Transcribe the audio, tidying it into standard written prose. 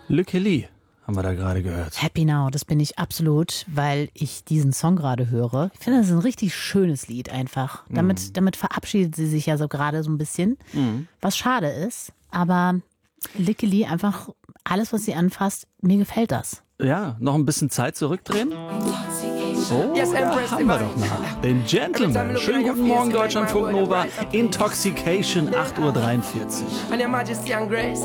Lücke Lee haben wir da gerade gehört. Happy Now, das bin ich absolut, weil ich diesen Song gerade höre. Ich finde, das ist ein richtig schönes Lied einfach. Damit verabschiedet sie sich ja so gerade so ein bisschen, was schade ist. Aber Lücke Lee, einfach alles, was sie anfasst, mir gefällt das. Ja, noch ein bisschen Zeit zurückdrehen. Oh, Yes, da Empress haben wir Divine. doch noch den Gentleman. Schönen guten Morgen, Deutschlandfunk Nova. Intoxication, 8:43 Uhr. And your majesty and grace.